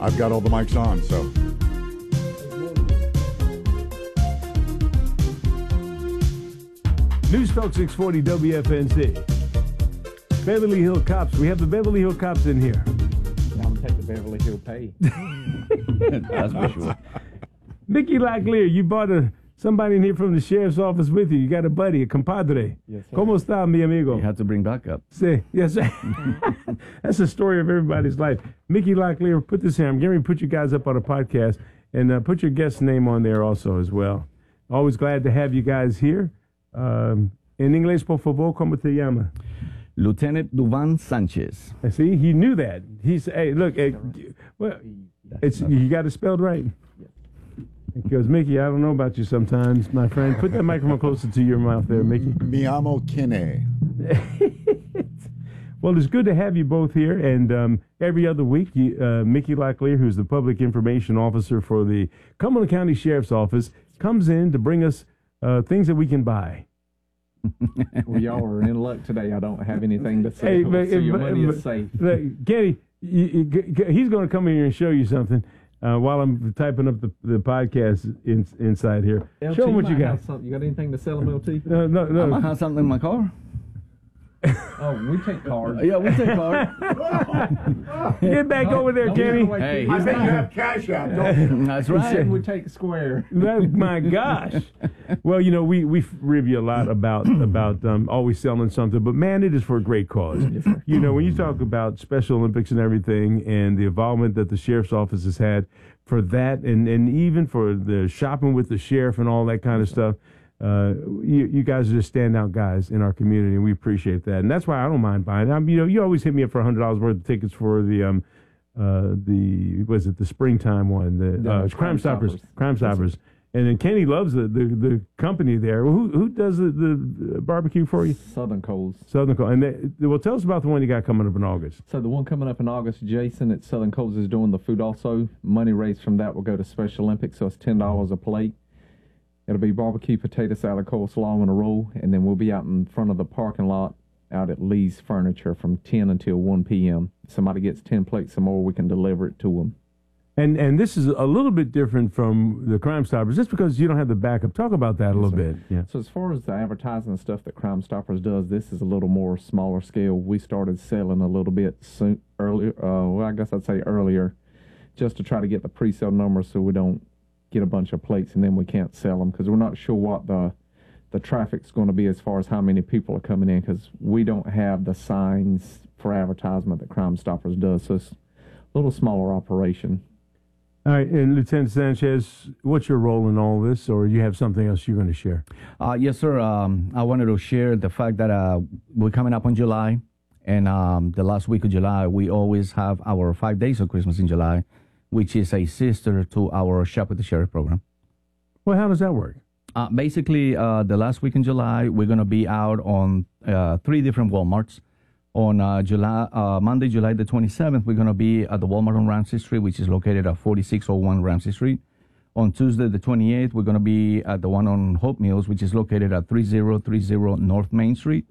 I've got all the mics on, so. News Talk 640 WFNZ. Beverly Hill Cops. We have the Beverly Hill Cops in here. I'm going to take the Beverly Hill pay. That's for sure. Mickey Locklear, you brought somebody in here from the sheriff's office with you. You got a buddy, a compadre. Yes, sir. ¿Cómo está, mi amigo? You have to bring backup. Sí, yes, sir. That's the story of everybody's life. Mickey Locklear, put this here. I'm getting ready to put you guys up on a podcast and put your guest name on there also as well. Always glad to have you guys here. En inglés, por favor, ¿cómo te llama? Lieutenant Duvan Sanchez. See, he knew that. He's, hey, look, well, you got it spelled right. Because, Mickey, I don't know about you sometimes, my friend. Put that microphone closer to your mouth there, Mickey. Mi amo Kine. Well, it's good to have you both here. And every other week, Mickey Locklear, who's the public information officer for the Cumberland County Sheriff's Office, comes in to bring us things that we can buy. Well, y'all are in luck today. I don't have anything to say. So your money is safe. Kenny, he's going to come in here and show you something. While I'm typing up the podcast inside here. LT, show them what you got. You got anything to sell them, LT? No. I might have something in my car. Oh, we take cards. Yeah, we take cards. Get back over there, Kenny. Hey, I think you have cash out, don't you? that's He right. said we take square. My gosh. Well, we review a lot about always selling something, but man, it is for a great cause. When you talk about Special Olympics and everything and the involvement that the sheriff's office has had for that and even for the shopping with the sheriff and all that kind of stuff, you guys are just standout guys in our community, and we appreciate that. And that's why I don't mind buying. You always hit me up for $100 worth of tickets for the springtime one, the Crime Stoppers. Crime Stoppers. And then Kenny loves the company there. Who does the barbecue for you? Southern Coals. Southern Coals. And tell us about the one you got coming up in August. So the one coming up in August, Jason at Southern Coals is doing the food also. Money raised from that will go to Special Olympics, so it's $10 a plate. It'll be barbecue, potato salad, coleslaw, and a roll, and then we'll be out in front of the parking lot out at Lee's Furniture from 10 until 1 p.m. If somebody gets 10 plates or more, we can deliver it to them. And this is a little bit different from the Crime Stoppers, just because you don't have the backup. Talk about that a little bit. Yeah. So as far as the advertising and stuff that Crime Stoppers does, this is a little more smaller scale. We started selling a little bit earlier, I guess I'd say earlier, just to try to get the pre-sale numbers so we don't get a bunch of plates and then we can't sell them, because we're not sure what the traffic's going to be as far as how many people are coming in, because we don't have the signs for advertisement that Crime Stoppers does. So it's a little smaller operation. All right, and Lieutenant Sanchez, what's your role in all this, or you have something else you're going to share? Yes, sir. I wanted to share the fact that we're coming up on July, and the last week of July, we always have our 5 days of Christmas in July, which is a sister to our Shop with the Sheriff program. Well, how does that work? Basically, the last week in July, we're going to be out on 3 different Walmarts. On Monday, July the 27th, we're going to be at the Walmart on Ramsey Street, which is located at 4601 Ramsey Street. On Tuesday, the 28th, we're going to be at the one on Hope Mills, which is located at 3030 North Main Street.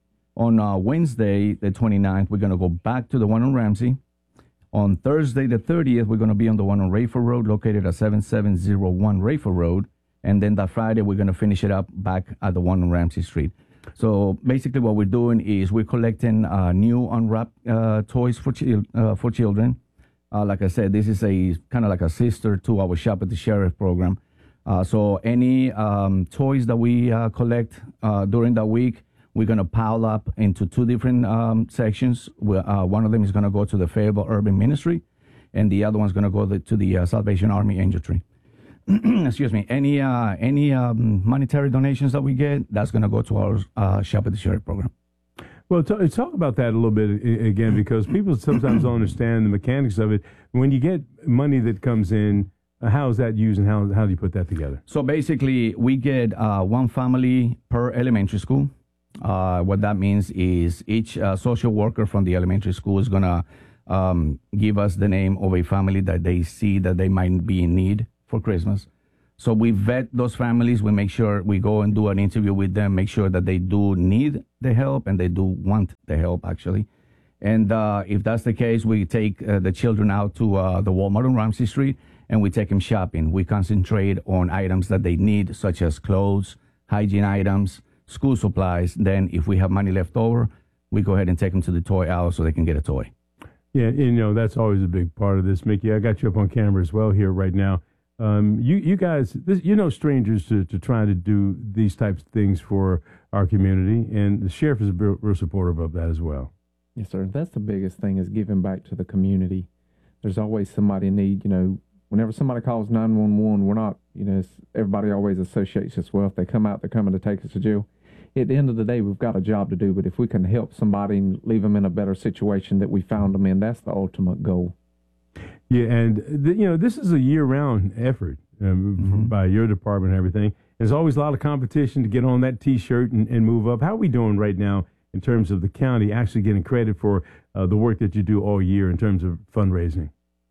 On Wednesday, the 29th, we're going to go back to the one on Ramsey. On Thursday, the 30th, we're going to be on the one on Rayford Road, located at 7701 Rayford Road. And then that Friday, we're going to finish it up back at the one on Ramsey Street. So basically what we're doing is we're collecting new unwrapped toys for children. Like I said, this is a kind of like a sister to our Shop at the Sheriff program. So any toys that we collect during that week, we're going to pile up into 2 different sections. One of them is going to go to the Fayetteville Urban Ministry, and the other one's going to go to the Salvation Army Angel Tree. Excuse me. Any monetary donations that we get, that's going to go to our Shop at the Sheriff program. Well, talk about that a little bit again, because people sometimes don't understand the mechanics of it. When you get money that comes in, how is that used, and how do you put that together? So basically, we get 1 family per elementary school. What that means is each social worker from the elementary school is going to give us the name of a family that they see that they might be in need for Christmas. So we vet those families. We make sure we go and do an interview with them, make sure that they do need the help and they do want the help, actually. And if that's the case, we take the children out to the Walmart on Ramsey Street, and we take them shopping. We concentrate on items that they need, such as clothes, hygiene items, school supplies. Then if we have money left over, we go ahead and take them to the toy aisle so they can get a toy. Yeah, and, you know, that's always a big part of this, Mickey. I got you up on camera as well here right now. You guys, you're no strangers to trying to do these types of things for our community, and the sheriff is real supportive of that as well. Yes, sir. That's the biggest thing, is giving back to the community. There's always somebody in need. You know, whenever somebody calls 911, we're not, you know, everybody always associates us, well, if they come out, they're coming to take us to jail. At the end of the day, we've got a job to do, but if we can help somebody and leave them in a better situation that we found them in, that's the ultimate goal. Yeah, and, you know, this is a year-round effort by your department and everything. There's always a lot of competition to get on that T-shirt and move up. How are we doing right now in terms of the county actually getting credit for the work that you do all year in terms of fundraising?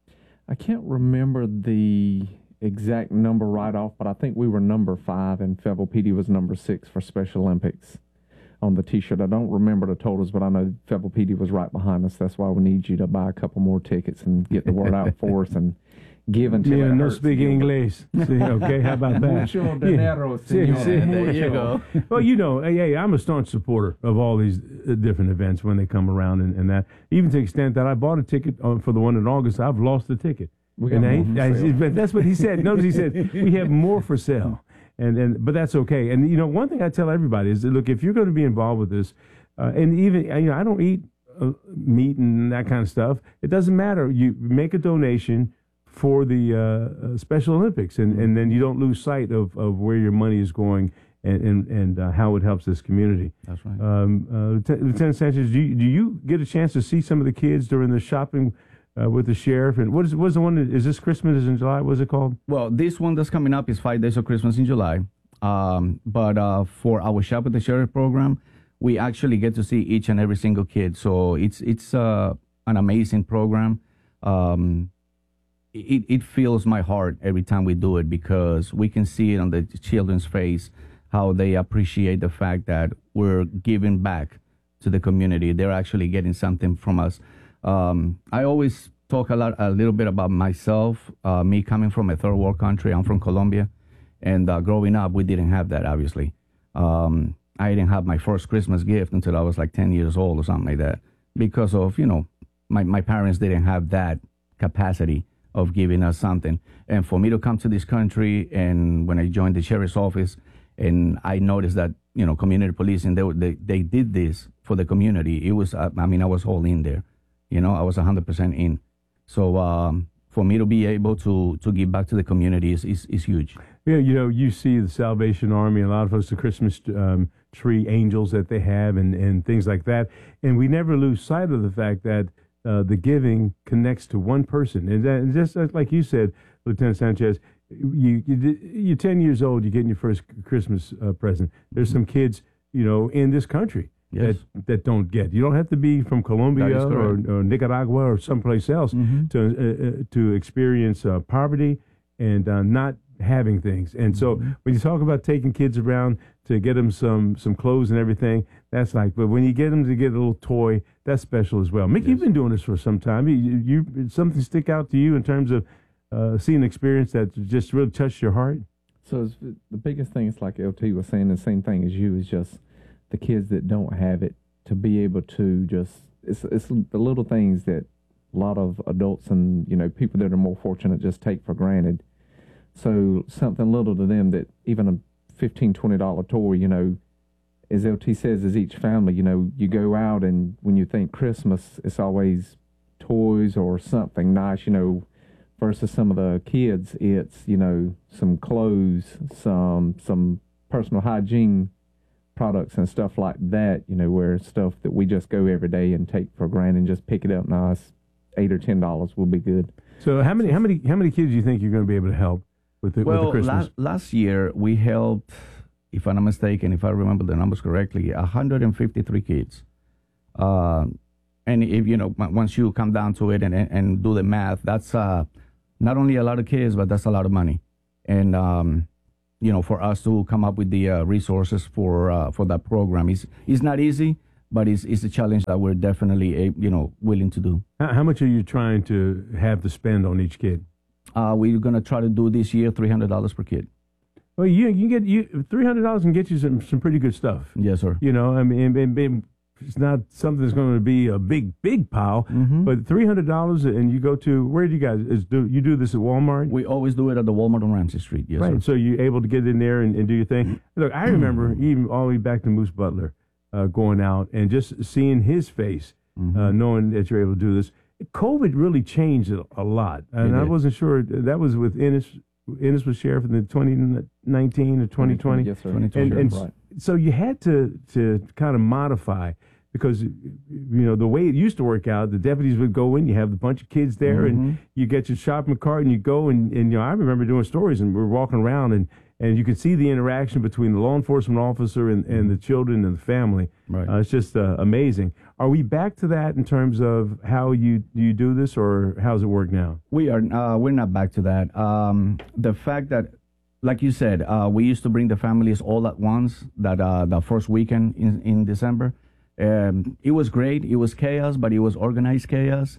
I can't remember the exact number right off, but I think we were number 5 and Fayetteville PD was number 6 for Special Olympics on the T-shirt. I don't remember the totals, but I know Fayetteville PD was right behind us. That's why we need you to buy a couple more tickets and get the word out for us and give until yeah, it no hurts. speak English. See, okay, how about that? Mucho dinero, señor. There you go. Well, you know, hey, I'm a staunch supporter of all these different events when they come around and that. Even to the extent that I bought a ticket for the one in August, I've lost the ticket. We got more for sale. But that's what he said. Notice he said, we have more for sale. But that's okay. And, you know, one thing I tell everybody is that, look, if you're going to be involved with this, and even, you know, I don't eat meat and that kind of stuff. It doesn't matter. You make a donation for the Special Olympics, and then you don't lose sight of where your money is going and how it helps this community. That's right. Lieutenant Sanchez, do you get a chance to see some of the kids during the shopping with the sheriff? And what's the one? Is this Christmas in July? What's it called? Well, this one that's coming up is 5 Days of Christmas in July. But for our Shop with the Sheriff program, we actually get to see each and every single kid. So it's an amazing program. It fills my heart every time we do it, because we can see it on the children's face, how they appreciate the fact that we're giving back to the community. They're actually getting something from us. I always talk a little bit about myself, me coming from a third world country. I'm from Colombia, and growing up, we didn't have that, obviously. I didn't have my first Christmas gift until I was like 10 years old or something like that, because of, you know, my parents didn't have that capacity of giving us something. And for me to come to this country, and when I joined the sheriff's office, and I noticed that, you know, community policing, they did this for the community. It was, I was all in there. You know, I was 100% in. So for me to be able to give back to the community is huge. Yeah, you know, you see the Salvation Army, a lot of us, the Christmas tree angels that they have and things like that. And we never lose sight of the fact that the giving connects to one person. And just like you said, Lieutenant Sanchez, you're 10 years old, you're getting your first Christmas present. There's some kids, you know, in this country Yes. that don't get. You don't have to be from Colombia or Nicaragua or someplace else to experience poverty and not having things. And so when you talk about taking kids around to get them some clothes and everything, that's like, but when you get them to get a little toy, that's special as well. Mickey, you've been doing this for some time. You something stick out to you in terms of seeing an experience that just really touched your heart? So the biggest thing is, like LT was saying, the same thing as you, is just the kids that don't have it, to be able to just, it's the little things that a lot of adults and, you know, people that are more fortunate just take for granted. So something little to them, that even a $15, $20 toy, you know, as LT says, is each family, you know, you go out and when you think Christmas, it's always toys or something nice, you know, versus some of the kids, it's, you know, some clothes, some personal hygiene products and stuff like that, you know, where stuff that we just go every day and take for granted and just pick it up nice, $8 or $10 will be good. So how many kids do you think you're going to be able to help with the Christmas? Last year we helped, if I'm not mistaken, if I remember the numbers correctly, 153 kids. And if, you know, once you come down to it and do the math, that's not only a lot of kids, but that's a lot of money. And you know, for us to come up with the resources for that program, it's not easy, but it's a challenge that we're definitely willing to do. How much are you trying to have to spend on each kid? We're gonna try to do this year $300 per kid. Well, you can get $300 can get you some pretty good stuff. Yes, sir. You know, I mean, it's not something that's going to be a big pile, but $300 and you go to, where do you guys you do this at Walmart? We always do it at the Walmart on Ramsey Street. Yes, right. sir. So you're able to get in there and do your thing. Look, I remember even all the way back to Moose Butler going out and just seeing his face, knowing that you're able to do this. COVID really changed it a lot, and I wasn't sure that was with Ennis. Ennis was sheriff in the 2019 or 2020. Yes, sir. And Right. so you had to kind of modify because, you know, the way it used to work out, the deputies would go in, you have a bunch of kids there, and you get your shopping cart, and you go, and you know, I remember doing stories, and we're walking around, and you could see the interaction between the law enforcement officer and the children and the family. Right. It's just amazing. Are we back to that in terms of how you do this, or how's it work now? We are. We're not back to that. The fact that, like you said, we used to bring the families all at once. The first weekend in December, it was great. It was chaos, but it was organized chaos.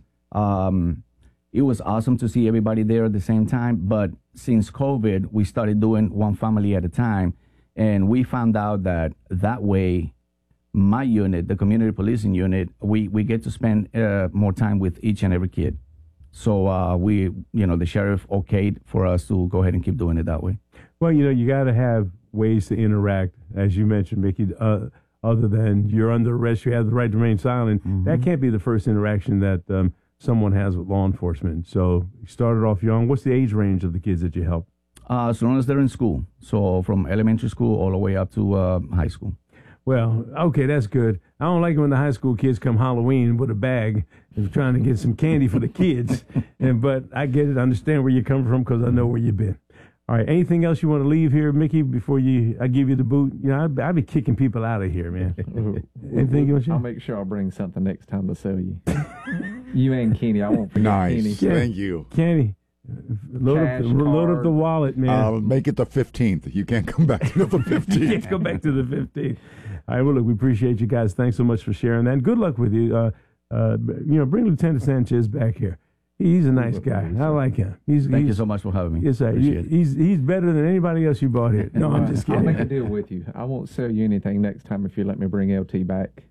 It was awesome to see everybody there at the same time. But since COVID, we started doing one family at a time, and we found out that way, my unit, the community policing unit, we get to spend more time with each and every kid. So the sheriff okayed for us to go ahead and keep doing it that way. Well, you know, you got to have ways to interact, as you mentioned, Mickey. Other than you're under arrest, you have the right to remain silent. That can't be the first interaction that someone has with law enforcement. So you started off young. What's the age range of the kids that you help? As long as they're in school, so from elementary school all the way up to high school. Well, okay, that's good. I don't like it when the high school kids come Halloween with a bag and trying to get some candy for the kids. But I get it. I understand where you come from because I know where you've been. All right. Anything else you want to leave here, Mickey, before I give you the boot? You know, I'd be kicking people out of here, man. Anything you want to I'll make sure I'll bring something next time to sell you. You and Kenny. I won't forget Nice. Kenny. Thank you. Kenny, load up the wallet, man. Make it the 15th. You can't come back to the 15th. Let's go back to the 15th. All right, well, look, we appreciate you guys. Thanks so much for sharing that. And good luck with you. Bring Lieutenant Sanchez back here. He's a nice guy. I like him. Thank you so much for having me. Yes, sir. He's better than anybody else you brought here. No, I'm just kidding. I'll make a deal with you. I won't sell you anything next time if you let me bring LT back.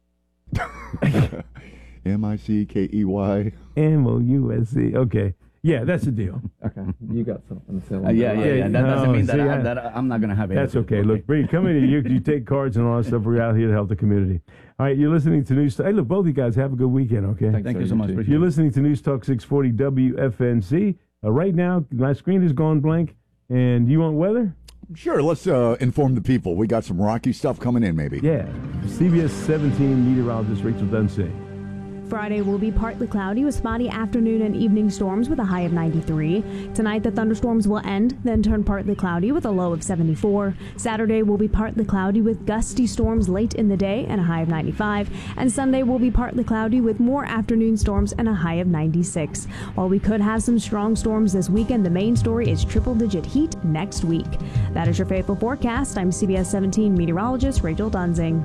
Mickey. MOUSC. Okay. Yeah, that's the deal. Okay, you got something to sell. Yeah. That doesn't mean see, that I'm not going to have it. That's okay. Look, come in here. You take cards and all that stuff. We're out here to help the community. All right, you're listening to News Talk. Hey, look, both of you guys have a good weekend, okay? Thanks, Thank sir. you so much. too. Appreciate You're it. listening to News Talk 640 WFNZ. Right now, my screen has gone blank. And you want weather? Sure, let's inform the people. We got some rocky stuff coming in, maybe. Yeah. CBS 17 meteorologist Rachel Dunsey. Friday will be partly cloudy with spotty afternoon and evening storms with a high of 93. Tonight, the thunderstorms will end, then turn partly cloudy with a low of 74. Saturday will be partly cloudy with gusty storms late in the day and a high of 95. And Sunday will be partly cloudy with more afternoon storms and a high of 96. While we could have some strong storms this weekend, the main story is triple-digit heat next week. That is your faithful forecast. I'm CBS 17 meteorologist Rachel Dunsing.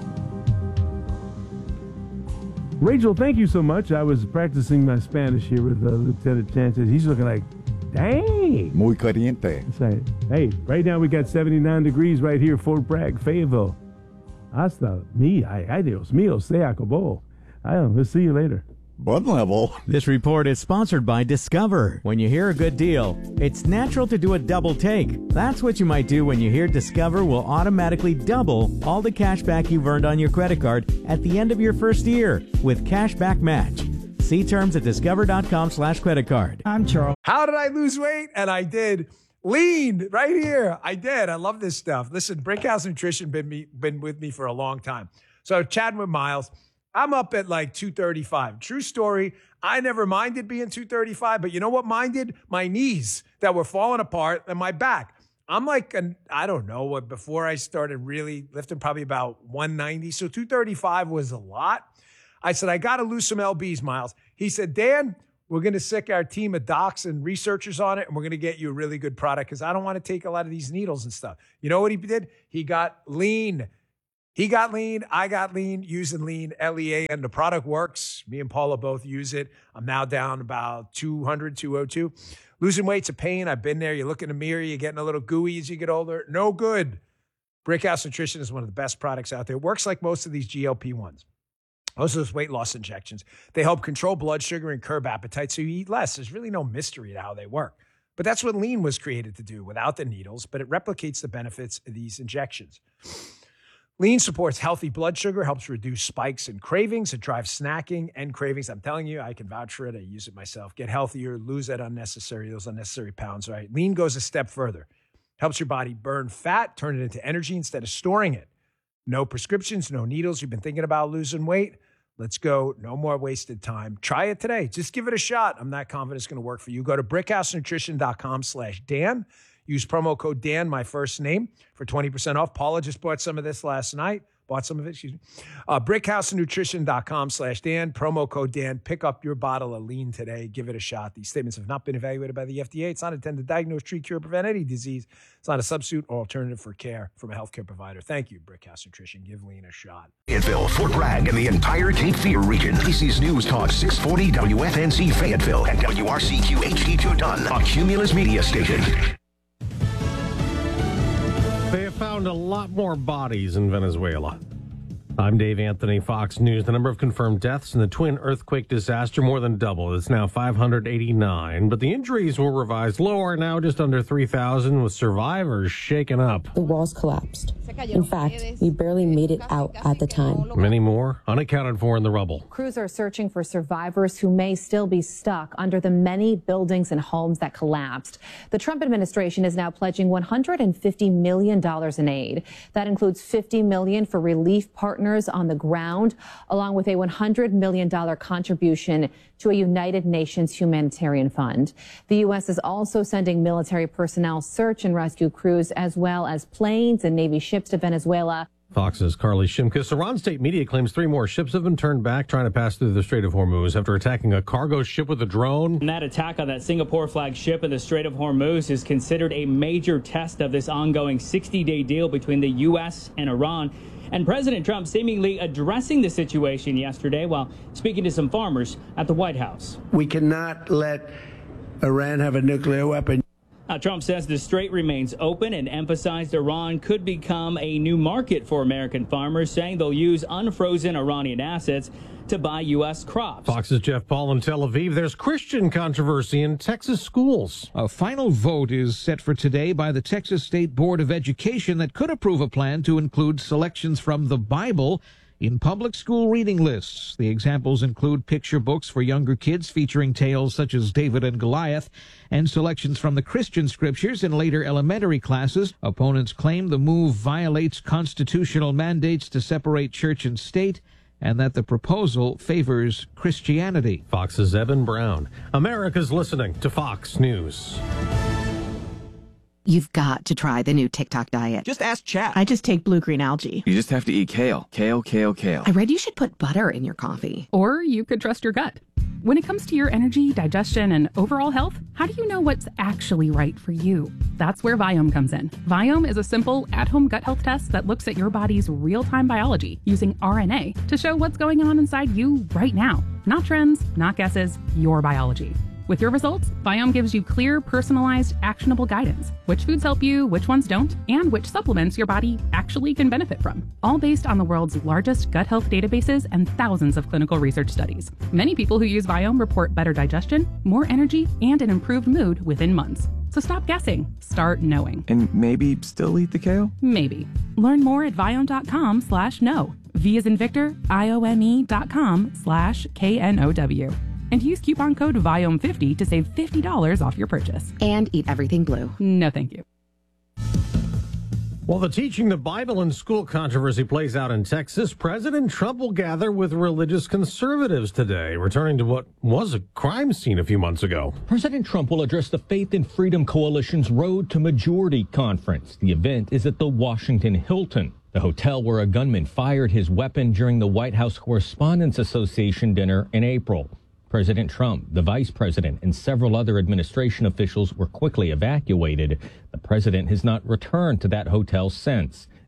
Rachel, thank you so much. I was practicing my Spanish here with Lieutenant Sanchez. He's looking like, dang. Muy caliente. It's like, hey, right now we got 79 degrees right here, Fort Bragg, Fayetteville. Hasta ay Dios mío, se acabó. We'll see you later. Bud level. This report is sponsored by Discover. When you hear a good deal, it's natural to do a double take. That's what you might do when you hear Discover will automatically double all the cash back you've earned on your credit card at the end of your first year with Cashback Match. See terms at discover.com/creditcard. I'm Charles. How did I lose weight? And I did. Lean right here. I did. I love this stuff. Listen, Brinkhouse Nutrition been with me for a long time. So chatting with Miles. I'm up at like 235. True story. I never minded being 235, but you know what minded? My knees that were falling apart and my back. I'm like, I don't know what, before I started really lifting, probably about 190. So 235 was a lot. I said, I got to lose some LBs, Miles. He said, Dan, we're going to sick our team of docs and researchers on it, and we're going to get you a really good product because I don't want to take a lot of these needles and stuff. You know what he did? He got lean. He got lean. I got lean using lean, LEA, and the product works. Me and Paula both use it. I'm now down about 200, 202. Losing weight's a pain. I've been there. You look in the mirror, you're getting a little gooey as you get older. No good. Brickhouse Nutrition is one of the best products out there. It works like most of these GLP-1s. Most of those weight loss injections. They help control blood sugar and curb appetite so you eat less. There's really no mystery to how they work. But that's what lean was created to do without the needles, but it replicates the benefits of these injections. Lean supports healthy blood sugar, helps reduce spikes and cravings. It drives snacking and cravings. I'm telling you, I can vouch for it. I use it myself. Get healthier, lose those unnecessary pounds, right? Lean goes a step further. Helps your body burn fat, turn it into energy instead of storing it. No prescriptions, no needles. You've been thinking about losing weight? Let's go. No more wasted time. Try it today. Just give it a shot. I'm not confident it's going to work for you. Go to brickhousenutrition.com/Dan. Use promo code Dan, my first name, for 20% off. Paula just bought some of this last night. Brickhousenutrition.com/Dan. Promo code Dan. Pick up your bottle of lean today. Give it a shot. These statements have not been evaluated by the FDA. It's not intended to diagnose, treat, cure, or prevent any disease. It's not a substitute or alternative for care from a healthcare provider. Thank you, Brickhouse Nutrition. Give lean a shot. Fayetteville, Fort Bragg, and the entire Cape Fear region. This is News Talk 640 WFNZ Fayetteville and WRCQ HD2 Dunn, a Cumulus media station. They have found a lot more bodies in Venezuela. I'm Dave Anthony, Fox News. The number of confirmed deaths in the twin earthquake disaster more than doubled. It's now 589, but the injuries were revised lower, now just under 3,000, with survivors shaken up. The walls collapsed. In fact, we barely made it out at the time. Many more unaccounted for in the rubble. Crews are searching for survivors who may still be stuck under the many buildings and homes that collapsed. The Trump administration is now pledging $150 million in aid. That includes $50 million for relief partners on the ground, along with a $100 million contribution to a United Nations humanitarian fund. The U.S. is also sending military personnel, search and rescue crews, as well as planes and Navy ships to Venezuela. Fox's Carly Shimkus. Iran state media claims 3 more ships have been turned back trying to pass through the Strait of Hormuz after attacking a cargo ship with a drone. And that attack on that Singapore flag ship in the Strait of Hormuz is considered a major test of this ongoing 60-day deal between the U.S. and Iran. And President Trump seemingly addressing the situation yesterday while speaking to some farmers at the White House. We cannot let Iran have a nuclear weapon. Trump says the strait remains open and emphasized Iran could become a new market for American farmers, saying they'll use unfrozen Iranian assets to buy U.S. crops. Fox's Jeff Paul in Tel Aviv. There's Christian controversy in Texas schools. A final vote is set for today by the Texas State Board of Education that could approve a plan to include selections from the Bible in public school reading lists. The examples include picture books for younger kids featuring tales such as David and Goliath, and selections from the Christian scriptures in later elementary classes. Opponents claim the move violates constitutional mandates to separate church and state, and that the proposal favors Christianity. Fox's Evan Brown. America's listening to Fox News. You've got to try the new TikTok diet. Just ask chat. I just take blue-green algae. You just have to eat kale. Kale, kale, kale. I read you should put butter in your coffee. Or you could trust your gut. When it comes to your energy, digestion, and overall health, how do you know what's actually right for you? That's where Viome comes in. Viome is a simple, at-home gut health test that looks at your body's real-time biology using RNA to show what's going on inside you right now. Not trends, not guesses, your biology. With your results, Viome gives you clear, personalized, actionable guidance. Which foods help you, which ones don't, and which supplements your body actually can benefit from. All based on the world's largest gut health databases and thousands of clinical research studies. Many people who use Viome report better digestion, more energy, and an improved mood within months. So stop guessing. Start knowing. And maybe still eat the kale? Maybe. Learn more at Viome.com/know. V as in Victor, IOME.com/KNOW. And use coupon code VIOME50 to save $50 off your purchase. And eat everything blue. No, thank you. While the teaching the Bible in school controversy plays out in Texas, President Trump will gather with religious conservatives today, returning to what was a crime scene a few months ago. President Trump will address the Faith and Freedom Coalition's Road to Majority conference. The event is at the Washington Hilton, the hotel where a gunman fired his weapon during the White House Correspondents Association dinner in April. President Trump, the vice president, and several other administration officials were quickly evacuated. The president has not returned to that hotel since.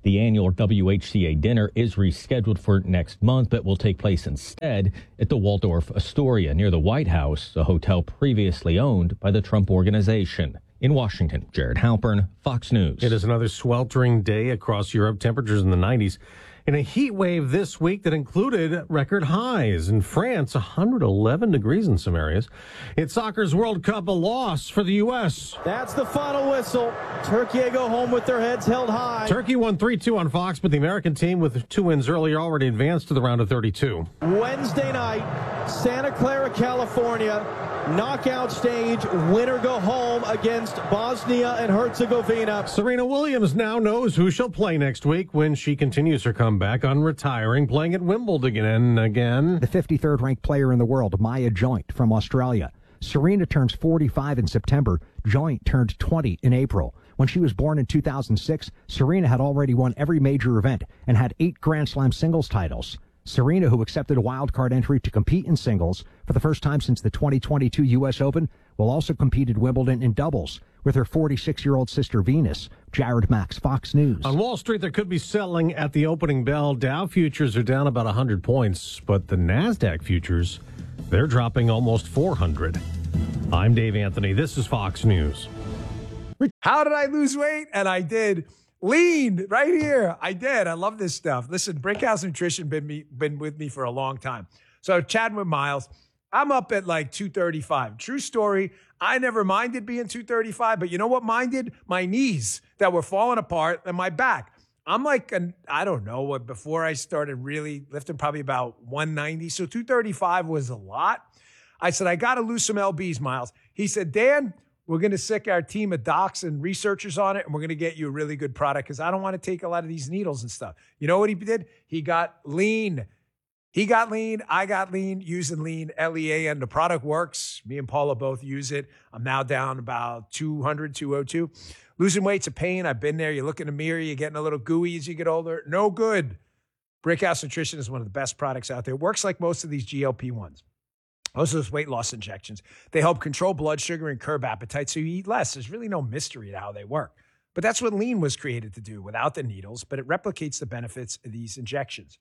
The annual WHCA dinner is rescheduled for next month, but will take place instead at the Waldorf Astoria near the White House, a hotel previously owned by the Trump Organization. In Washington, Jared Halpern, Fox News. It is another sweltering day across Europe. Temperatures in the 90s. In a heat wave this week that included record highs. In France, 111 degrees in some areas. In soccer's World Cup, a loss for the U.S. That's the final whistle. Turkey go home with their heads held high. Turkey won 3-2 on Fox, but the American team with 2 wins earlier already advanced to the round of 32. Wednesday night, Santa Clara, California. Knockout stage, winner go home against Bosnia and Herzegovina. Serena Williams now knows who she'll play next week when she continues her comeback on retiring, playing at Wimbledon again. The 53rd ranked player in the world, Maya Joint from Australia. Serena turns 45 in September. Joint turned 20 in April. When she was born in 2006, Serena had already won every major event and had 8 Grand Slam singles titles. Serena, who accepted a wildcard entry to compete in singles for the first time since the 2022 U.S. Open, will also compete at Wimbledon in doubles with her 46-year-old sister Venus. Jared Max, Fox News. On Wall Street, there could be selling at the opening bell. Dow futures are down about 100 points, but the NASDAQ futures, they're dropping almost 400. I'm Dave Anthony. This is Fox News. How did I lose weight? And I did. Lean right here. I did. I love this stuff. Listen, Brickhouse Nutrition been with me for a long time. So chatting with Miles, I'm up at like 235. True story. I never minded being 235, but you know what minded? My knees that were falling apart and my back. I'm like, I don't know what, before I started really lifting, probably about 190. So 235 was a lot. I said, I got to lose some LBs, Miles. He said, Dan, we're going to sick our team of docs and researchers on it, and we're going to get you a really good product because I don't want to take a lot of these needles and stuff. You know what he did? He got lean. He got lean. I got lean using lean, L-E-A-N. The product works. Me and Paula both use it. I'm now down about 200, 202. Losing weight's a pain. I've been there. You look in the mirror, you're getting a little gooey as you get older. No good. Brickhouse Nutrition is one of the best products out there. It works like most of these GLP-1s. Most of those weight loss injections, they help control blood sugar and curb appetite so you eat less. There's really no mystery to how they work. But that's what lean was created to do without the needles, but it replicates the benefits of these injections.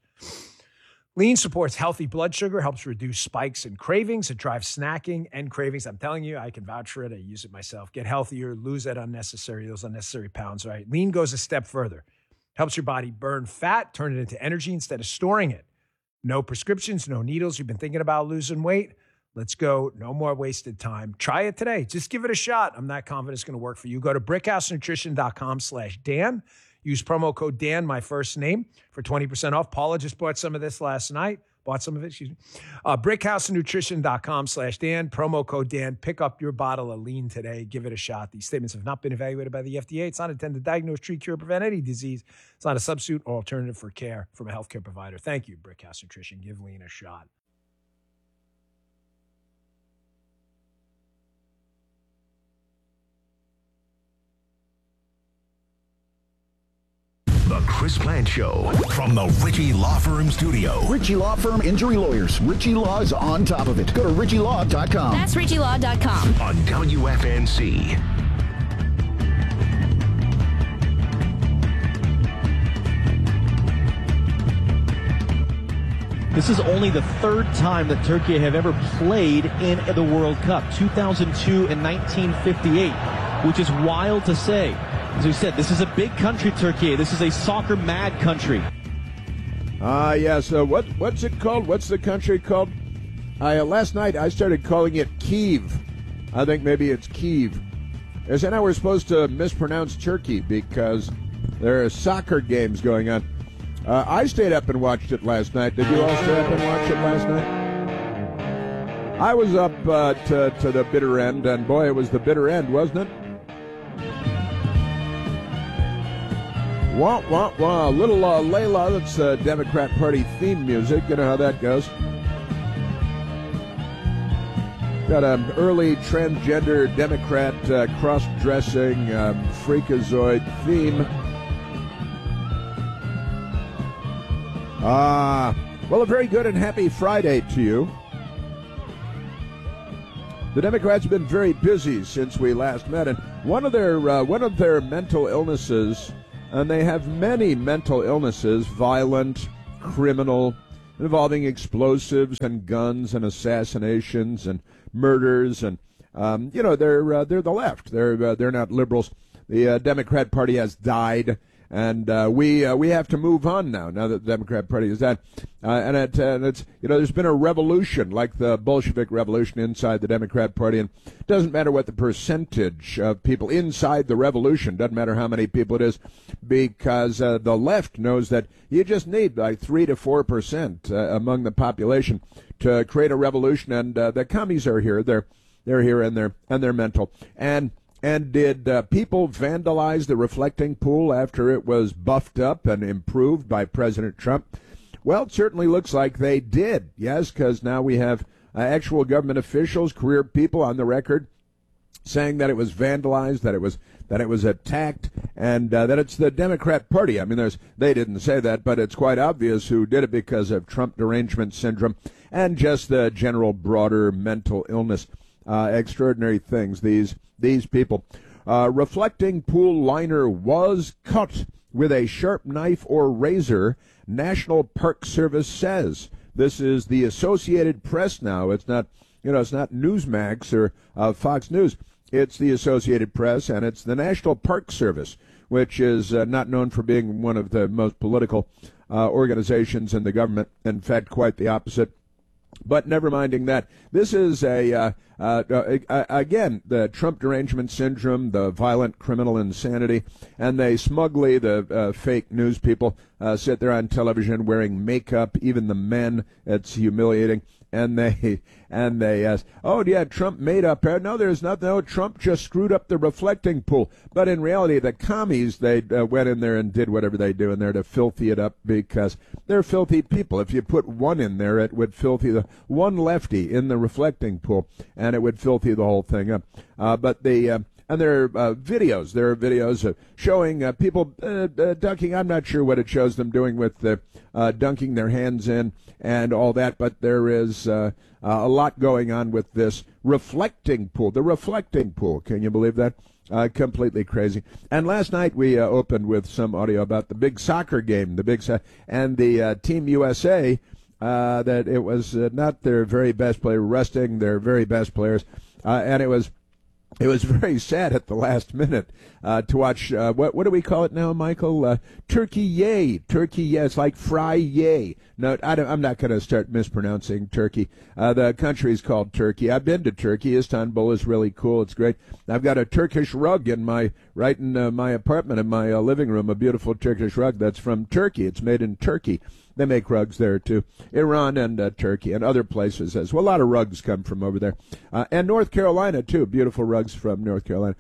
Lean supports healthy blood sugar, helps reduce spikes and cravings. It drives snacking and cravings. I'm telling you, I can vouch for it. I use it myself. Get healthier, lose those unnecessary pounds, right? Lean goes a step further. Helps your body burn fat, turn it into energy instead of storing it. No prescriptions, no needles. You've been thinking about losing weight? Let's go. No more wasted time. Try it today. Just give it a shot. I'm not confident it's going to work for you. Go to brickhousenutrition.com/Dan. Use promo code Dan, my first name, for 20% off. Paula just bought some of this last night. brickhousenutrition.com/Dan. Promo code Dan. Pick up your bottle of lean today. Give it a shot. These statements have not been evaluated by the FDA. It's not intended to diagnose, treat, cure, prevent any disease. It's not a substitute or alternative for care from a healthcare provider. Thank you, Brickhouse Nutrition. Give lean a shot. The Chris Plant Show from the Ritchie Law Firm studio. Ritchie Law Firm Injury Lawyers. Ritchie Law is on top of it. Go to ritchielaw.com. That's ritchielaw.com. On WFNC. This is only the third time that Turkey have ever played in the World Cup, 2002 and 1958, which is wild to say. As we said, this is a big country, Turkey. This is a soccer-mad country. Yes. What's it called? What's the country called? Last night I started calling it Kyiv. I think maybe it's Kyiv. Is that how we're supposed to mispronounce Turkey? Because there are soccer games going on. I stayed up and watched it last night. Did you all stay up and watch it last night? I was up to the bitter end, and boy, it was the bitter end, wasn't it? Wah, wah, wah. Little Layla, that's Democrat Party theme music. You know how that goes. Got an early transgender Democrat cross-dressing freakazoid theme. Well, a very good and happy Friday to you. The Democrats have been very busy since we last met, and one of their mental illnesses and they have many mental illnesses, violent, criminal, involving explosives and guns and assassinations and murders, and they're the left. They're not liberals. The Democrat Party has died, and we have to move on now. Now that the Democrat Party is dead, and it's there's been a revolution like the Bolshevik Revolution inside the Democrat Party, and it doesn't matter what the percentage of people inside the revolution, doesn't matter how many people it is, because the left knows that you just need like 3 to 4% among the population to create a revolution, and the commies are here. They're here, and they're mental. And did people vandalize the reflecting pool after it was buffed up and improved by President Trump? Well, it certainly looks like they did, yes, because now we have actual government officials, career people on the record saying that it was vandalized, that it was attacked, and that it's the Democrat Party. I mean, they didn't say that, but it's quite obvious who did it because of Trump derangement syndrome and just the general broader mental illness. Extraordinary things, these people. Reflecting pool liner was cut with a sharp knife or razor, National Park Service says. This is the Associated Press now. It's not Newsmax or Fox News. It's the Associated Press, and it's the National Park Service, which is not known for being one of the most political organizations in the government. In fact, quite the opposite. But never minding that, this is again, the Trump derangement syndrome, the violent criminal insanity, and they smugly, the fake news people, sit there on television wearing makeup, even the men. It's humiliating. And they ask, oh, yeah, Trump made up. No, there's nothing. No, Trump just screwed up the reflecting pool. But in reality, the commies, they went in there and did whatever they do in there to filthy it up because they're filthy people. If you put one in there, it would filthy one lefty in the reflecting pool, and it would filthy the whole thing up. And there are videos. There are videos of showing people dunking. I'm not sure what it shows them doing with the dunking their hands in and all that, but there is a lot going on with this reflecting pool. The reflecting pool. Can you believe that? Completely crazy. And last night we opened with some audio about the big soccer game, and the Team USA. That it was not their very best player, resting their very best players, and it was very sad at the last minute to watch, what do we call it now, Michael? Turkey yay. It's like fry yay. No, I'm not going to start mispronouncing Turkey. The country's called Turkey. I've been to Turkey. Istanbul is really cool. It's great. I've got a Turkish rug in my apartment, in my living room, a beautiful Turkish rug that's from Turkey. It's made in Turkey. They make rugs there, too. Iran and Turkey and other places as well. A lot of rugs come from over there. And North Carolina, too. Beautiful rugs from North Carolina.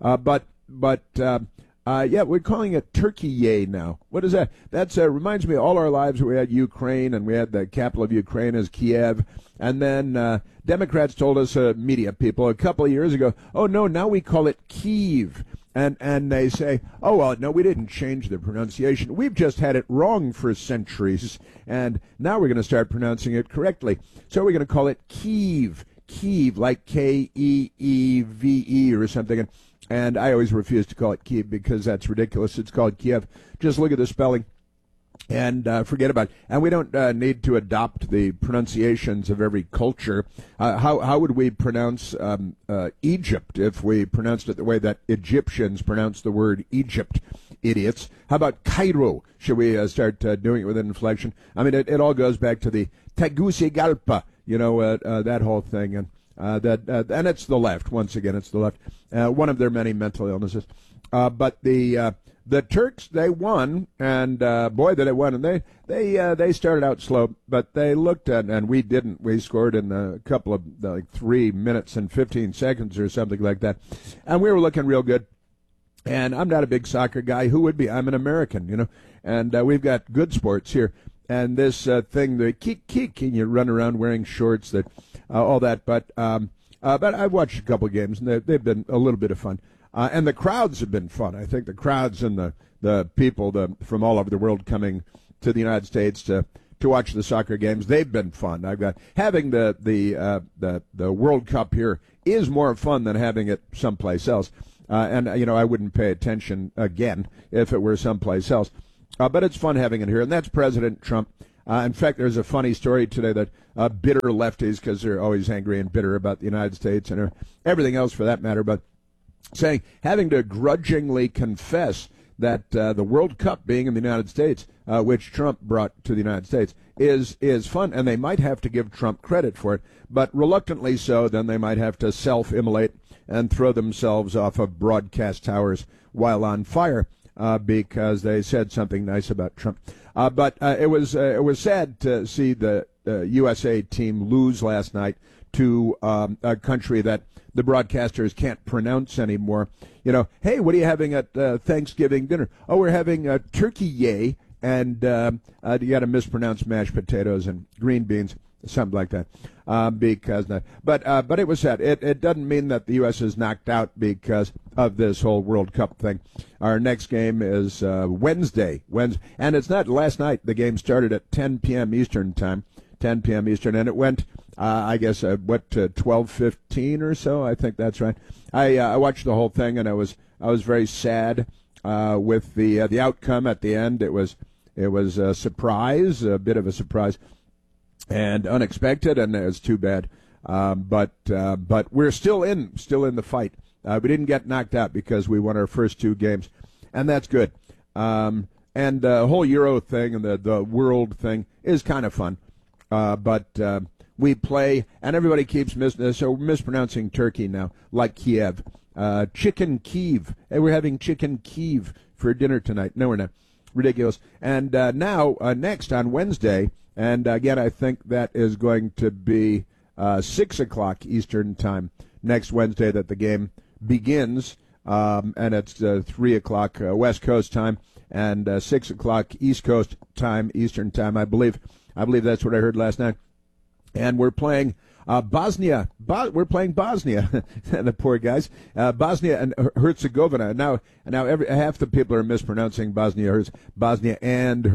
Yeah, we're calling it Turkey Yay now. What is that? That reminds me of all our lives. We had Ukraine, and we had the capital of Ukraine as Kiev. And then Democrats told us, media people, a couple of years ago, oh, no, now we call it Kyiv. And they say, oh, well, no, we didn't change the pronunciation. We've just had it wrong for centuries, and now we're going to start pronouncing it correctly. So we're going to call it Kyiv, like K-E-E-V-E or something. And I always refuse to call it Kyiv because that's ridiculous. It's called Kiev. Just look at the spelling and forget about it. And we don't need to adopt the pronunciations of every culture. How would we pronounce Egypt if we pronounced it the way that Egyptians pronounce the word Egypt? Idiots. How about Cairo? Should we start doing it with an inflection? I mean, it all goes back to the Tegucigalpa, that whole thing. And and it's the left. Once again, it's the left. One of their many mental illnesses. But the Turks, they won, and boy, did they win. And they started out slow, but they looked at, and we didn't. We scored in a couple of 3 minutes and 15 seconds or something like that, and we were looking real good. And I'm not a big soccer guy. Who would be? I'm an American, and we've got good sports here. And this thing, the kick, and you run around wearing shorts, that all that. But I've watched a couple of games, and they've been a little bit of fun. And the crowds have been fun. I think the crowds and the people from all over the world coming to the United States to watch the soccer games, they've been fun. I've got having the World Cup here is more fun than having it someplace else. And I wouldn't pay attention again if it were someplace else. But it's fun having it here, and that's President Trump. In fact, there's a funny story today that bitter lefties, because they're always angry and bitter about the United States and everything else for that matter, but saying having to grudgingly confess that the World Cup being in the United States, which Trump brought to the United States, is fun, and they might have to give Trump credit for it, but reluctantly so, then they might have to self-immolate and throw themselves off of broadcast towers while on fire because they said something nice about Trump. But it was sad to see the USA team lose last night to a country that the broadcasters can't pronounce anymore. Hey, what are you having at Thanksgiving dinner? Oh, we're having turkey yay, and you got to mispronounce mashed potatoes and green beans, something like that. But it was sad. It doesn't mean that the U.S. is knocked out because of this whole World Cup thing. Our next game is Wednesday, and it's not last night. The game started at 10 p.m. Eastern time, 10 p.m. Eastern, and it went, I guess, to 12:15 or so. I think that's right. I watched the whole thing, and I was very sad with the outcome at the end. It was a surprise, a bit of a surprise, and unexpected, and it's too bad. But we're still in the fight. We didn't get knocked out because we won our first two games, and that's good. And the whole Euro thing and the world thing is kind of fun. But we play, and everybody keeps mispronouncing Turkey now, like Kiev. Chicken Kiev. Hey, we're having chicken Kiev for dinner tonight. No, we're not. Ridiculous. And now, next on Wednesday, and again, I think that is going to be 6 o'clock Eastern time next Wednesday that the game begins, and it's 3 o'clock West Coast time and 6 o'clock East Coast time, Eastern time, I believe. I believe that's what I heard last night. And we're playing Bosnia. We're playing Bosnia. The poor guys. Bosnia and Herzegovina. Now half the people are mispronouncing Bosnia and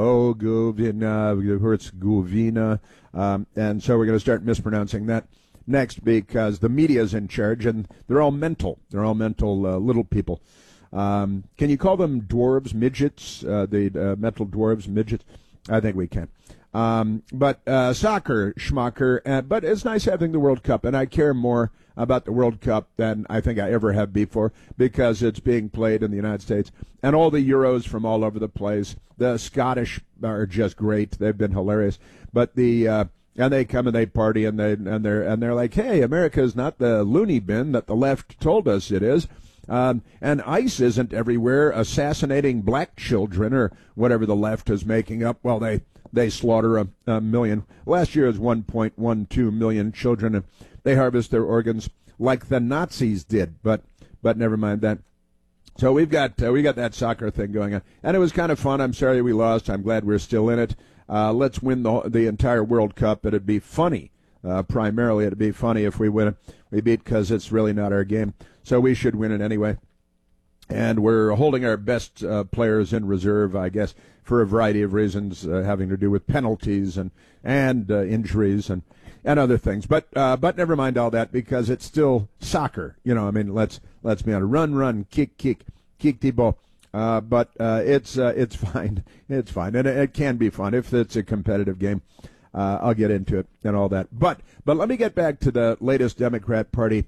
Herzegovina. And so we're going to start mispronouncing that next because the media's in charge, and they're all mental. They're all mental little people. Can you call them dwarves, midgets? The mental dwarves, midgets? I think we can. But soccer, schmucker, but it's nice having the World Cup, and I care more about the World Cup than I think I ever have before because it's being played in the United States, and all the Euros from all over the place. The Scottish are just great; they've been hilarious. But and they come and they party and they're like, hey, America is not the loony bin that the left told us it is. And ICE isn't everywhere assassinating black children or whatever the left is making up. Well, they slaughter a million. Last year was 1.12 million children, and they harvest their organs like the Nazis did. But never mind that. So we got that soccer thing going on, and it was kind of fun. I'm sorry we lost. I'm glad we're still in it. Let's win the entire World Cup. It'd be funny. Primarily, it'd be funny if we win it. We beat because it's really not our game. So we should win it anyway. And we're holding our best players in reserve, I guess, for a variety of reasons having to do with penalties and injuries and other things. But never mind all that because it's still soccer. Let's be on a run, kick the ball. But it's fine. It's fine, and it can be fun if it's a competitive game. I'll get into it and all that. But let me get back to the latest Democrat Party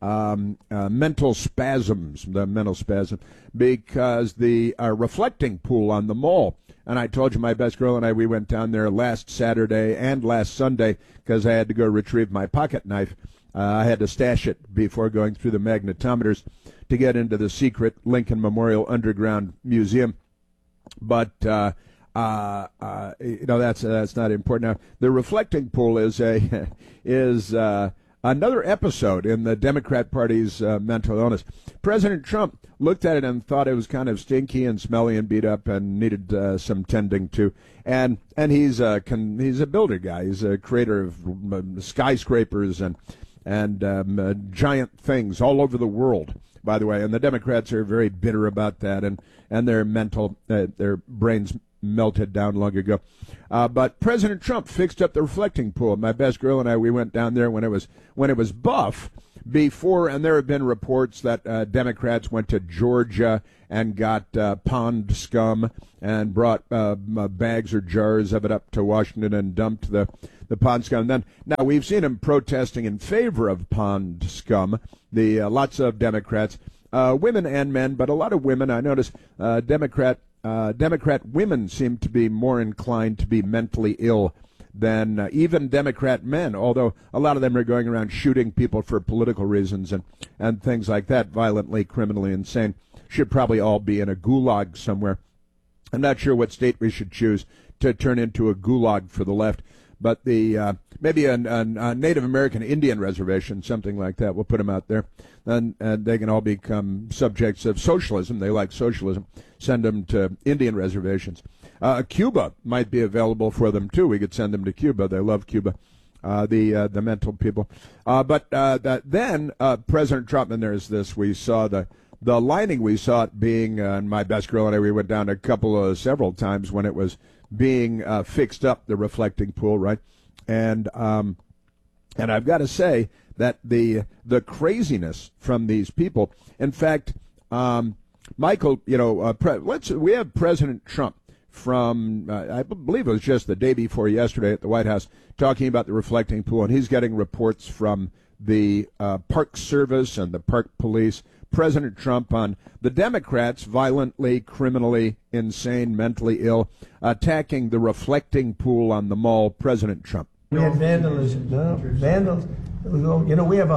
mental spasms, because the reflecting pool on the mall, and I told you my best girl and we went down there last Saturday and last Sunday because I had to go retrieve my pocket knife. I had to stash it before going through the magnetometers to get into the secret Lincoln Memorial Underground Museum. But that's not important. Now, the reflecting pool is another episode in the Democrat Party's mental illness. President Trump looked at it and thought it was kind of stinky and smelly and beat up and needed some tending to. And he's a builder guy. He's a creator of skyscrapers and giant things all over the world, by the way. And the Democrats are very bitter about that, and their their brains melted down long ago. But President Trump fixed up the reflecting pool. My best girl and we went down there when it was buff, before, and there have been reports that Democrats went to Georgia and got pond scum and brought bags or jars of it up to Washington and dumped the pond scum. Then now we've seen them protesting in favor of pond scum. Lots of Democrats, women and men, but a lot of women. I notice Democrat women seem to be more inclined to be mentally ill than even Democrat men, although a lot of them are going around shooting people for political reasons and things like that, violently, criminally insane. Should probably all be in a gulag somewhere. I'm not sure what state we should choose to turn into a gulag for the left, but maybe a Native American Indian reservation, something like that. We'll put them out there. And they can all become subjects of socialism. They like socialism. Send them to Indian reservations. Cuba might be available for them, too. We could send them to Cuba. They love Cuba, the mental people. But then President Trump, and there's this, we saw the lining, we saw it being, and my best girl and I, we went down several times when it was being fixed up, the reflecting pool, right? And I've got to say that the craziness from these people, in fact, Michael, we have President Trump from, I believe it was just the day before yesterday at the White House, talking about the reflecting pool, and he's getting reports from the Park Service and the Park Police, President Trump on the Democrats, violently, criminally insane, mentally ill, attacking the reflecting pool on the mall, President Trump. We had vandalism, vandals. We have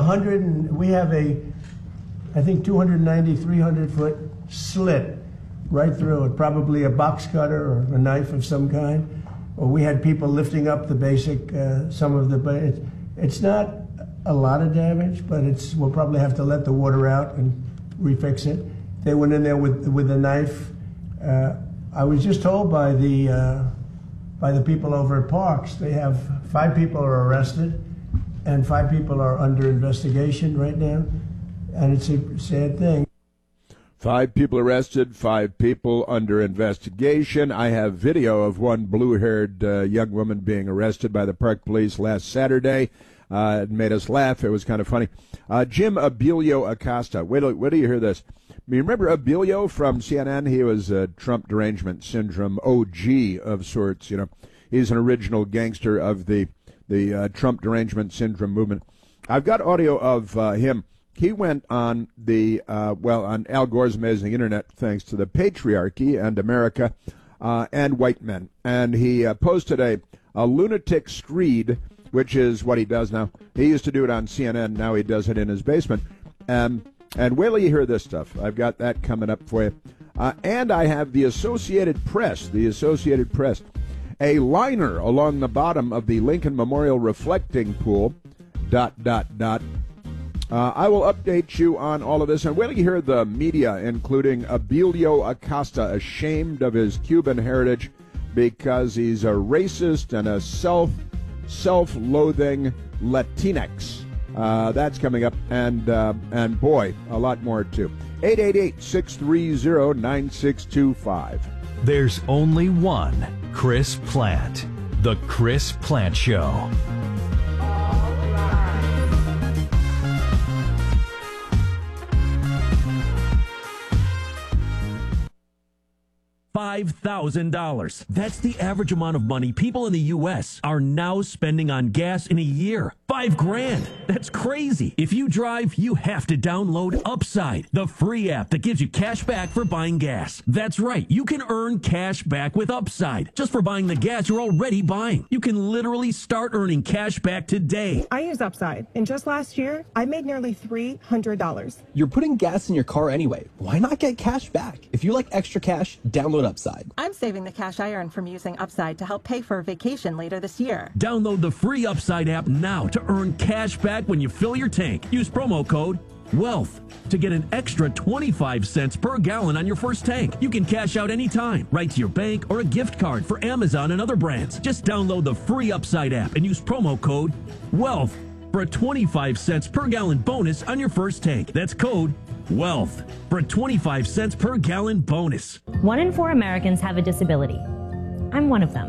I think 290, 300-foot slit right through it, probably a box cutter or a knife of some kind. Or we had people lifting up the basic, it's not a lot of damage, but we'll probably have to let the water out and refix it. They went in there with a knife. I was just told by the people over at Parks, they have 5 people are arrested and 5 people are under investigation right now, and it's a sad thing. 5 people arrested, 5 people under investigation. I have video of one blue-haired young woman being arrested by the Park Police last Saturday. It made us laugh. It was kind of funny. Jim Abilio Acosta. Wait till you hear this. You remember Abilio from CNN? He was a Trump derangement syndrome OG of sorts. He's an original gangster of the Trump derangement syndrome movement. I've got audio of him. He went on on Al Gore's amazing internet, thanks to the patriarchy and America and white men. And he posted a lunatic screed, which is what he does now. He used to do it on CNN. Now he does it in his basement. And wait till you hear this stuff. I've got that coming up for you. And I have the Associated Press, a liner along the bottom of the Lincoln Memorial reflecting pool, ... I will update you on all of this. And wait till you hear the media, including Abilio Acosta, ashamed of his Cuban heritage because he's a racist and a self-loathing Latinx. That's coming up, and boy, a lot more too. 888-630-9625. There's only one Chris Plant. The Chris Plant Show. $5,000. That's the average amount of money people in the U.S. are now spending on gas in a year. $5,000. That's crazy. If you drive, you have to download Upside, the free app that gives you cash back for buying gas. That's right. You can earn cash back with Upside just for buying the gas you're already buying. You can literally start earning cash back today. I use Upside, and just last year, I made nearly $300. You're putting gas in your car anyway. Why not get cash back? If you like extra cash, download Upside. I'm saving the cash I earn from using Upside to help pay for a vacation later this year. Download the free Upside app now to earn cash back when you fill your tank. Use promo code WEALTH to get an extra 25 cents per gallon on your first tank. You can cash out anytime, right to your bank or a gift card for Amazon and other brands. Just download the free Upside app and use promo code WEALTH for a 25 cents per gallon bonus on your first tank. That's code WEALTH for a 25 cents per gallon bonus. 1 in 4 Americans have a disability. I'm one of them.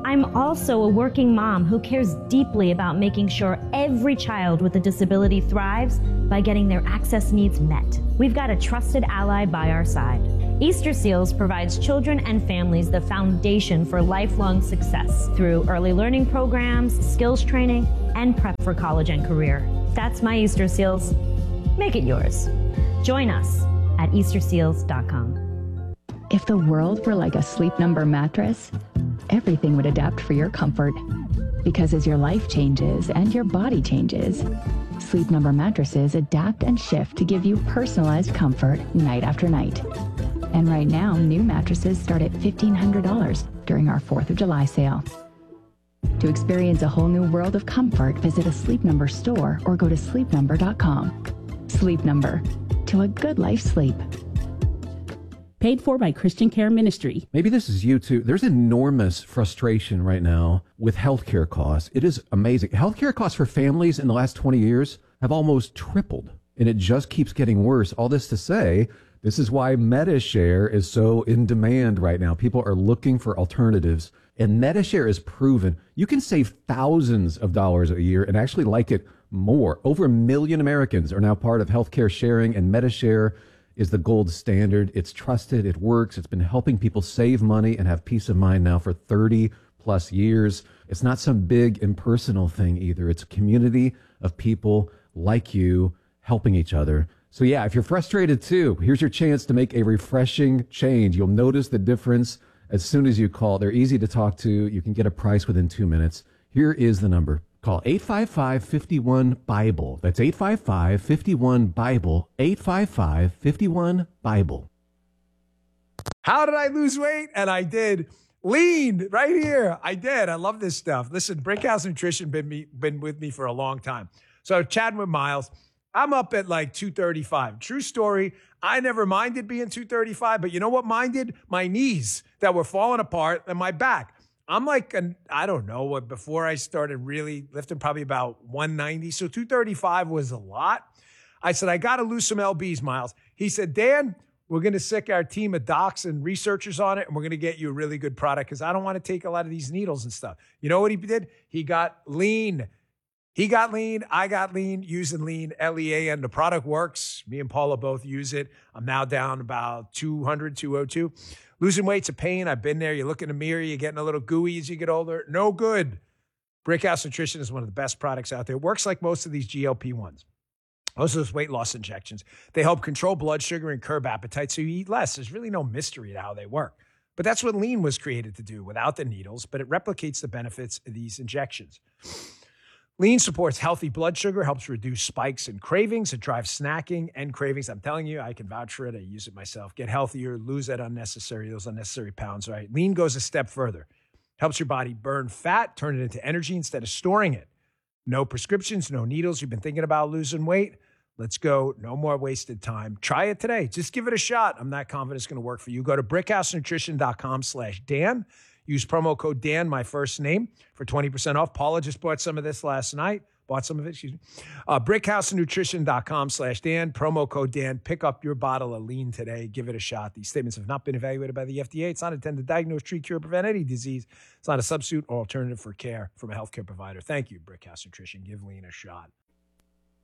I'm also a working mom who cares deeply about making sure every child with a disability thrives by getting their access needs met. We've got a trusted ally by our side. Easter Seals provides children and families the foundation for lifelong success through early learning programs, skills training, and prep for college and career. That's my Easter Seals. Make it yours. Join us at easterseals.com. If the world were like a Sleep Number mattress, everything would adapt for your comfort. Because as your life changes and your body changes, Sleep Number mattresses adapt and shift to give you personalized comfort night after night. And right now, new mattresses start at $1,500 during our 4th of July sale. To experience a whole new world of comfort, visit a Sleep Number store or go to sleepnumber.com. Sleep Number. To a good life sleep. Paid for by Christian Care Ministry. Maybe this is you too. There's enormous frustration right now with healthcare costs. It is amazing. Healthcare costs for families in the last 20 years have almost tripled, and it just keeps getting worse. All this to say, this is why MediShare is so in demand right now. People are looking for alternatives, and MediShare is proven you can save thousands of dollars a year and actually like it more. Over 1 million Americans are now part of healthcare sharing, and MediShare is the gold standard. It's trusted. It works. It's been helping people save money and have peace of mind now for 30 plus years. It's not some big impersonal thing either. It's a community of people like you helping each other. So yeah, if you're frustrated too, here's your chance to make a refreshing change. You'll notice the difference as soon as you call. They're easy to talk to. You can get a price within 2 minutes. Here is the number. Call 855-51-BIBLE. That's 855-51-BIBLE. 855-51-BIBLE. How did I lose weight? And I did. Lean right here. I did. I love this stuff. Listen, Brickhouse Nutrition been with me for a long time. So chatting with Miles, I'm up at like 235. True story. I never minded being 235, but you know what minded? My knees that were falling apart and my back. I'm like, I don't know, before I started really lifting, probably about 190. So 235 was a lot. I said, I got to lose some lbs, Miles. He said, Dan, we're going to sick our team of docs and researchers on it, and we're going to get you a really good product because I don't want to take a lot of these needles and stuff. You know what he did? He got lean. He got lean. I got lean using lean, LEA, and the product works. Me and Paula both use it. I'm now down about 200, 202. Losing weight's a pain. I've been there. You look in the mirror, you're getting a little gooey as you get older. No good. Brickhouse Nutrition is one of the best products out there. It works like most of these GLP-1s. Most of those weight loss injections. They help control blood sugar and curb appetite so you eat less. There's really no mystery to how they work. But that's what lean was created to do without the needles, but it replicates the benefits of these injections. Lean supports healthy blood sugar, helps reduce spikes and cravings. It drives snacking and cravings. I'm telling you, I can vouch for it. I use it myself. Get healthier, lose those unnecessary pounds, right? Lean goes a step further. Helps your body burn fat, turn it into energy instead of storing it. No prescriptions, no needles. You've been thinking about losing weight? Let's go. No more wasted time. Try it today. Just give it a shot. I'm not confident it's going to work for you. Go to brickhousenutrition.com/Dan. Use promo code Dan, my first name, for 20% off. Paula just bought some of this last night. Brickhousenutrition.com/Dan. Promo code Dan. Pick up your bottle of lean today. Give it a shot. These statements have not been evaluated by the FDA. It's not intended to diagnose, treat, cure, prevent any disease. It's not a substitute or alternative for care from a healthcare provider. Thank you, Brickhouse Nutrition. Give lean a shot.